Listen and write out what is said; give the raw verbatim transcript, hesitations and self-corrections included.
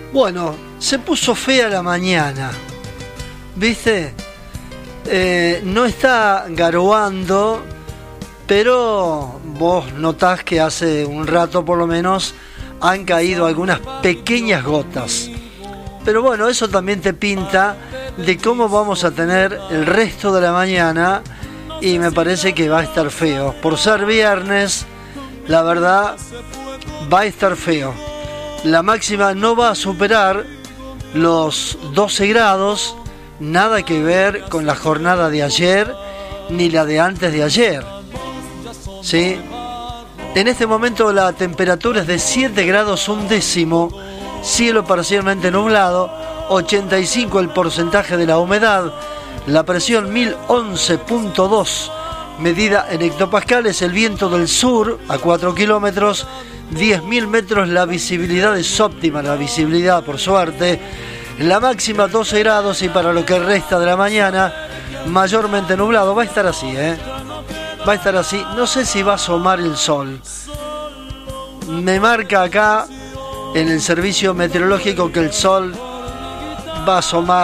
Bueno, se puso fea la mañana, ¿viste? Eh, no está garoando, pero vos notás que hace un rato por lo menos han caído algunas pequeñas gotas. Pero bueno, eso también te pinta de cómo vamos a tener el resto de la mañana y me parece que va a estar feo. Por ser viernes, la verdad, va a estar feo. La máxima no va a superar los doce grados, nada que ver con la jornada de ayer ni la de antes de ayer. ¿Sí? En este momento la temperatura es de siete grados un décimo, cielo parcialmente nublado, ochenta y cinco el porcentaje de la humedad, la presión mil once punto dos, medida en hectopascales, el viento del sur a cuatro kilómetros, diez mil metros, la visibilidad es óptima, la visibilidad por suerte, la máxima doce grados y para lo que resta de la mañana mayormente nublado. Va a estar así, ¿eh? Va a estar así, no sé si va a asomar el sol. Me marca acá en el servicio meteorológico que el sol va a asomar